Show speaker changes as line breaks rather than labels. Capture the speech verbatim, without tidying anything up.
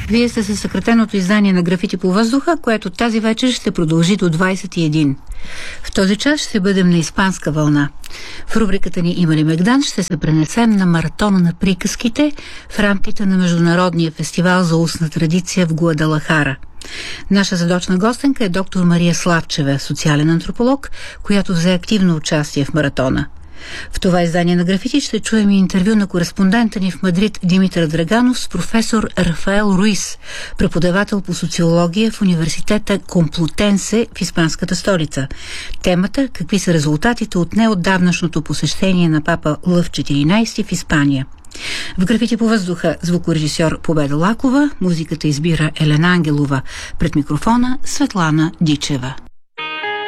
Вие сте със съкратеното издание на Графити по въздуха, което тази вечер ще продължи до двайсет и един. В този час ще бъдем на испанска вълна. В рубриката ни "Има ли Мегдан" ще се пренесем на маратона на приказките в рамките на Международния фестивал за устна традиция в Гуадалахара. Наша задочна гостенка е доктор Мария Славчева, социален антрополог, която взе активно участие в маратона. В това издание на Графити ще чуем и интервю на кореспондента ни в Мадрид Димитър Драганов с професор Рафаел Руис, преподавател по социология в университета Комплутенсе в испанската столица. Темата – какви са резултатите от неотдавнашното посещение на папа Лъв четиринайсети в Испания. В Графити по въздуха звукорежисьор Победа Лакова, музиката избира Елена Ангелова. Пред микрофона Светлана Дичева.